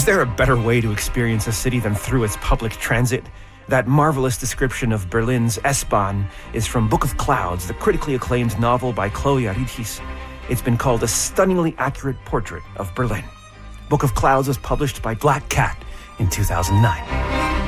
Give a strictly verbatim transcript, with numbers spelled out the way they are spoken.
Is there a better way to experience a city than through its public transit? That marvelous description of Berlin's S-Bahn is from Book of Clouds, the critically acclaimed novel by Chloe Aridhis. It's been called a stunningly accurate portrait of Berlin. Book of Clouds was published by Black Cat in two thousand nine.